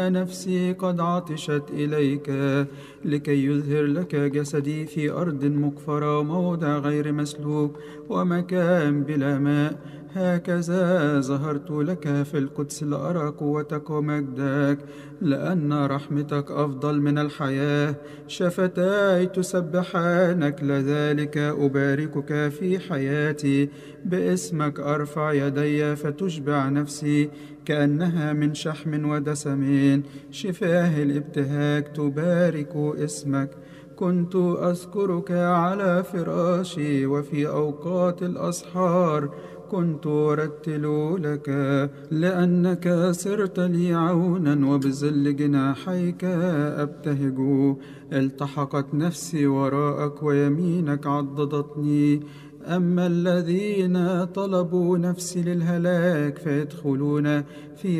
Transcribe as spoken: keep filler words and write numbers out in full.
نفسي قد عطشت إليك لكي يظهر لك جسدي في أرض مقفرة وموضع غير مسلوك ومكان بلا ماء. هكذا ظهرت لك في القدس لأرى قوتك ومجدك، لأن رحمتك أفضل من الحياة. شفتاي تسبحانك، لذلك أباركك في حياتي. باسمك أرفع يدي فتشبع نفسي كأنها من شحم ودسم. شفاه الابتهاج تبارك اسمك. كنت أذكرك على فراشي، وفي أوقات الأسحار كنت أرتل لك، لأنك صرت لي عونا وبظل جناحيك أبتهج. التحقت نفسي وراءك ويمينك عضدتني. أما الذين طلبوا نفسي للهلاك فيدخلون في